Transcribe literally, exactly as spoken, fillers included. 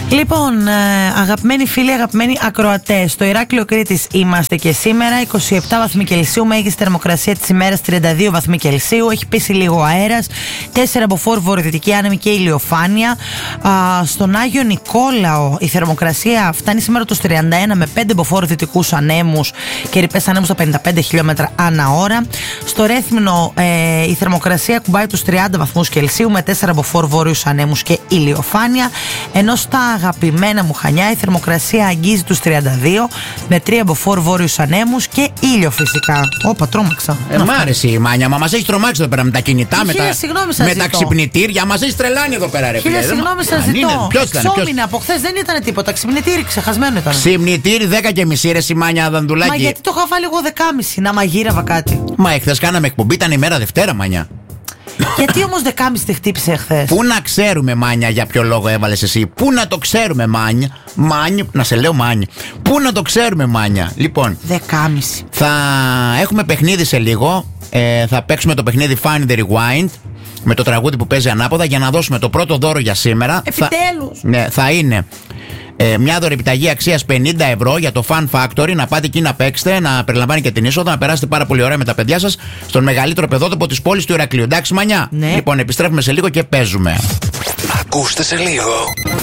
Λοιπόν, αγαπημένοι φίλοι, αγαπημένοι ακροατές, στο Ηράκλειο Κρήτης είμαστε και σήμερα. είκοσι επτά βαθμοί Κελσίου, μέγιστη θερμοκρασία της ημέρας τριάντα δύο βαθμοί Κελσίου. Έχει πέσει λίγο αέρας, τέσσερα μποφόρ βορειοδυτική άνεμη και ηλιοφάνεια. Α, στον Άγιο Νικόλαο η θερμοκρασία φτάνει σήμερα τους τριάντα ένα με πέντε μποφόρ δυτικούς ανέμους και ρηπές ανέμους στα πενήντα πέντε χιλιόμετρα ανά ώρα. Στο Ρέθμνο ε, η θερμοκρασία κουμπάει τους τριάντα βαθμούς Κελσίου με τέσσερα μποφόρ βόρειους ανέμους και ηλιοφάνεια. Ενώ στα αγαπημένα μου Χανιά η θερμοκρασία αγγίζει τους τριάντα δύο με τρία μποφόρ βόρειους ανέμους και ήλιο φυσικά. Όπα, τρόμαξα. Ε, μ' άρεσε η Μάνια, μα μας έχει τρομάξει εδώ πέρα με τα κινητά, με, τα, με τα ξυπνητήρια. Μας έχει τρελάνει εδώ πέρα, ρε φίλε. Χίλια συγγνώμη, σας ζητώ. Εξώμηνα από χθες δεν ήταν τίποτα. Ξυπνητήρι, ξεχασμένο ήταν. Ξυπνητήρι δέκα και μισή, ρε η Μάνια Δαντουλάκη. Μα γιατί το είχα βάλει εγώ δεκάμιση να μαγείρευα κάτι. Μα εχθές κάναμε εκπομπή, ήταν ημέρα Δευτέρα, Μάνια. Γιατί όμως δεκάμιση τη χτύπησε εχθές? Πού να ξέρουμε, Μάνια, για ποιο λόγο έβαλες εσύ? Πού να το ξέρουμε, Μάνια? Μάνια, να σε λέω Μάνια. Πού να το ξέρουμε, Μάνια? Λοιπόν, δεκάμιση. Θα έχουμε παιχνίδι σε λίγο. ε, Θα παίξουμε το παιχνίδι Find the Rewind με το τραγούδι που παίζει ανάποδα για να δώσουμε το πρώτο δώρο για σήμερα. Επιτέλους. Θα, ναι, θα είναι ε, μια δωρεπιταγή αξίας πενήντα ευρώ για το Fun Factory. Να πάτε εκεί να παίξετε, να περιλαμβάνει και την είσοδο, να περάσετε πάρα πολύ ωραία με τα παιδιά σας στον μεγαλύτερο παιδότοπο της πόλης του Ηρακλείου. Εντάξει, Μανιά? Ναι. Λοιπόν, επιστρέφουμε σε λίγο και παίζουμε. Ακούστε σε λίγο.